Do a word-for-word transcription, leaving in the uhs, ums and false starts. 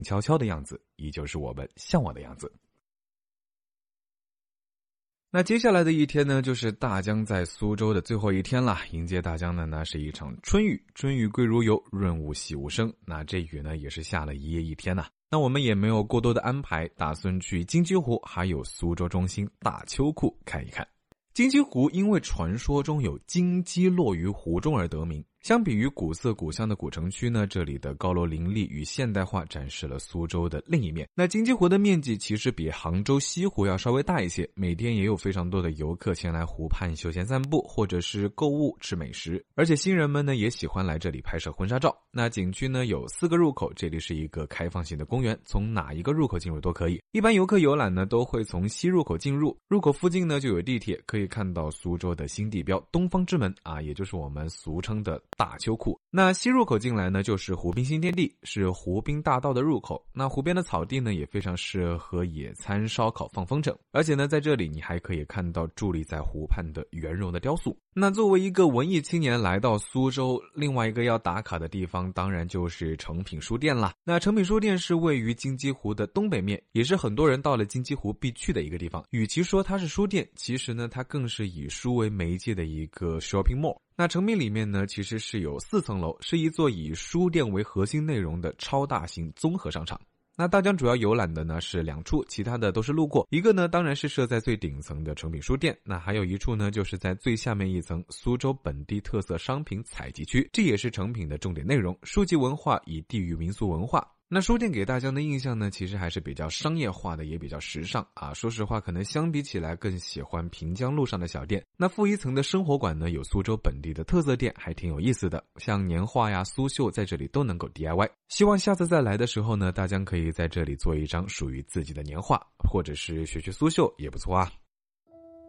悄悄的样子，依旧是我们向往的样子。那接下来的一天呢，就是大江在苏州的最后一天了。迎接大江的呢是一场春雨，春雨贵如油，润物细无声。那这雨呢也是下了一夜一天呐、啊。那我们也没有过多的安排，打算去金鸡湖还有苏州中心大秋库看一看。金鸡湖因为传说中有金鸡落于湖中而得名。相比于古色古香的古城区呢，这里的高楼林立与现代化展示了苏州的另一面。那金鸡湖的面积其实比杭州西湖要稍微大一些，每天也有非常多的游客前来湖畔休闲散步，或者是购物吃美食。而且新人们呢也喜欢来这里拍摄婚纱照。那景区呢有四个入口，这里是一个开放型的公园，从哪一个入口进入都可以。一般游客游览呢都会从西入口进入，入口附近呢就有地铁，可以看到苏州的新地标东方之门啊，也就是我们俗称的大秋库。那西入口进来呢就是湖滨新天地，是湖滨大道的入口。那湖边的草地呢也非常适合野餐烧烤放风筝，而且呢在这里你还可以看到伫立在湖畔的圆融的雕塑。那作为一个文艺青年来到苏州，另外一个要打卡的地方当然就是诚品书店啦。那诚品书店是位于金鸡湖的东北面，也是很多人到了金鸡湖必去的一个地方。与其说它是书店，其实呢它更是以书为媒介的一个 shopping mall。那诚品里面呢其实是有四层楼，是一座以书店为核心内容的超大型综合商场。那大江主要游览的呢是两处，其他的都是路过。一个呢当然是设在最顶层的诚品书店，那还有一处呢就是在最下面一层苏州本地特色商品采集区，这也是诚品的重点内容，书籍文化以地域民俗文化。那书店给大家的印象呢其实还是比较商业化的，也比较时尚啊。说实话可能相比起来更喜欢平江路上的小店。那负一层的生活馆呢有苏州本地的特色店，还挺有意思的，像年画呀苏绣在这里都能够 D I Y。 希望下次再来的时候呢，大家可以在这里做一张属于自己的年画，或者是学学苏绣也不错啊。